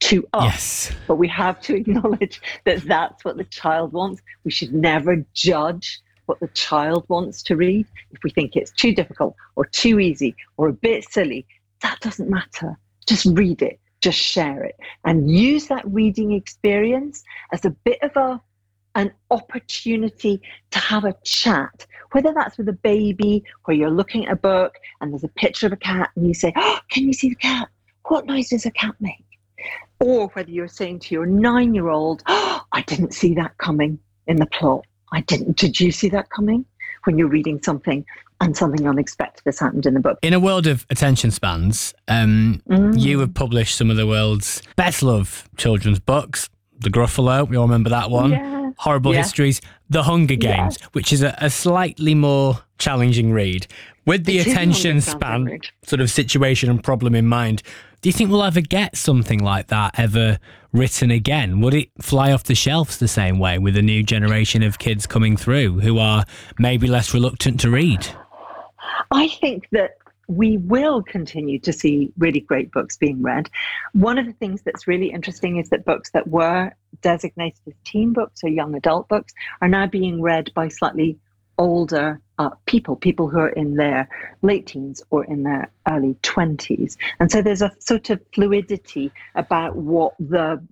to us. Yes. But we have to acknowledge that that's what the child wants. We should never judge what the child wants to read. If we think it's too difficult or too easy or a bit silly, that doesn't matter. Just read it, just share it, and use that reading experience as a bit of an opportunity to have a chat, whether that's with a baby where you're looking at a book and there's a picture of a cat and you say, oh, can you see the cat? What noise does a cat make? Or whether you're saying to your 9-year-old, oh, I didn't see that coming in the plot. Did you see that coming? When you're reading something and something unexpected has happened in the book. In a world of attention spans, you have published some of the world's best loved children's books. The Gruffalo, we all remember that one. Yeah. Horrible Histories. The Hunger Games, which is a slightly more challenging read. With the attention span sort of situation and problem in mind, do you think we'll ever get something like that ever written again? Would it fly off the shelves the same way with a new generation of kids coming through who are maybe less reluctant to read? I think that we will continue to see really great books being read. One of the things that's really interesting is that books that were designated as teen books or young adult books are now being read by slightly older people who are in their late teens or in their early 20s. And so there's a sort of fluidity about what the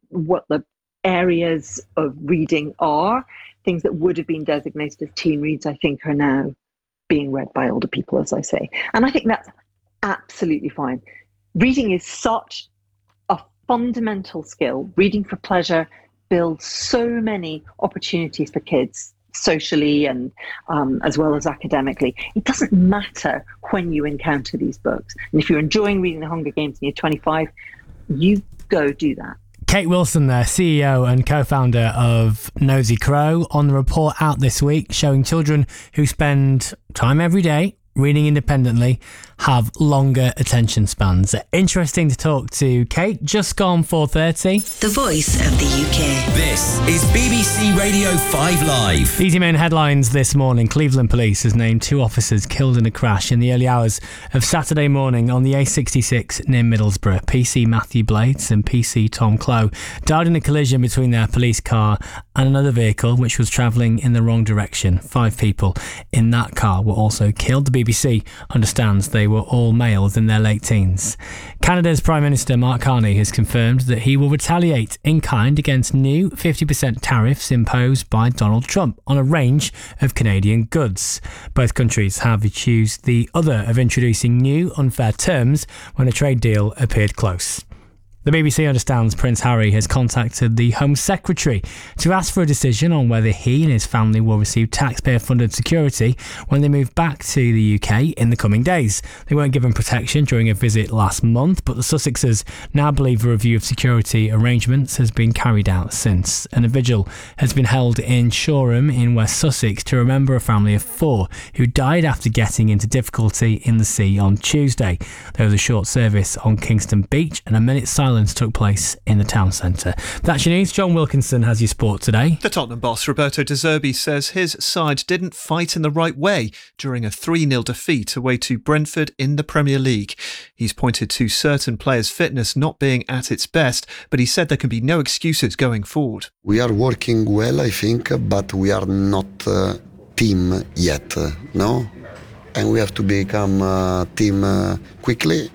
areas of reading are. Things that would have been designated as teen reads, I think, are now being read by older people, as I say. And I think that's absolutely fine. Reading is such a fundamental skill. Reading for pleasure builds so many opportunities for kids, socially and as well as academically. It doesn't matter when you encounter these books. And if you're enjoying reading The Hunger Games and you're 25, you go do that. Kate Wilson there, CEO and co-founder of Nosy Crow, on the report out this week showing children who spend time every day reading independently have longer attention spans. Interesting to talk to Kate. Just gone 4:30. The Voice of the UK. This is BBC Radio 5 Live. Easy Main headlines this morning. Cleveland Police has named 2 officers killed in a crash in the early hours of Saturday morning on the A66 near Middlesbrough. PC Matthew Blades and PC Tom Clough died in a collision between their police car and another vehicle which was travelling in the wrong direction. 5 people in that car were also killed. The BBC understands they were all males in their late teens. Canada's Prime Minister Mark Carney has confirmed that he will retaliate in kind against new 50% tariffs imposed by Donald Trump on a range of Canadian goods. Both countries have accused the other of introducing new unfair terms when a trade deal appeared close. The BBC understands Prince Harry has contacted the Home Secretary to ask for a decision on whether he and his family will receive taxpayer-funded security when they move back to the UK in the coming days. They weren't given protection during a visit last month, but the Sussexes now believe a review of security arrangements has been carried out since. And a vigil has been held in Shoreham in West Sussex to remember a family of 4 who died after getting into difficulty in the sea on Tuesday. There was a short service on Kingston Beach and a minute's silence took place in the town centre. That's your news. John Wilkinson has your sport today. The Tottenham boss Roberto De Zerbi says his side didn't fight in the right way during a 3-0 defeat away to Brentford in the Premier League. He's pointed to certain players' fitness not being at its best, but he said there can be no excuses going forward. We are working well, I think, but we are not a team yet, no? And we have to become a team quickly.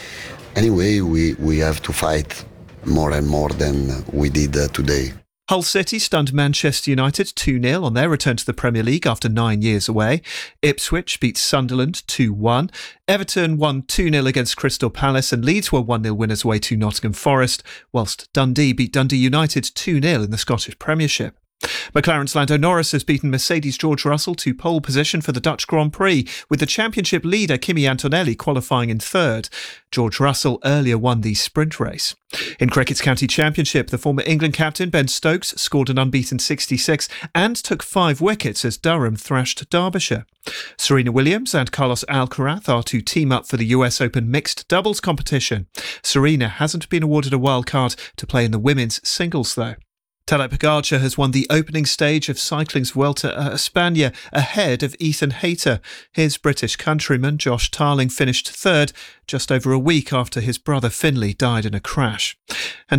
Anyway, we have to fight more and more than we did today. Hull City stunned Manchester United 2-0 on their return to the Premier League after 9 years away. Ipswich beat Sunderland 2-1. Everton won 2-0 against Crystal Palace and Leeds were 1-0 winners away to Nottingham Forest, whilst Dundee beat Dundee United 2-0 in the Scottish Premiership. McLaren's Lando Norris has beaten Mercedes' George Russell to pole position for the Dutch Grand Prix, with the championship leader Kimi Antonelli qualifying in 3rd. George Russell earlier won the sprint race. In Cricket's County Championship, the former England captain Ben Stokes scored an unbeaten 66 and took 5 wickets as Durham thrashed Derbyshire. Serena Williams and Carlos Alcaraz are to team up for the US Open mixed doubles competition. Serena hasn't been awarded a wild card to play in the women's singles though. Tadej Pogačar has won the opening stage of cycling's Vuelta a España ahead of Ethan Hayter. His British countryman Josh Tarling finished 3rd just over a week after his brother Finlay died in a crash. And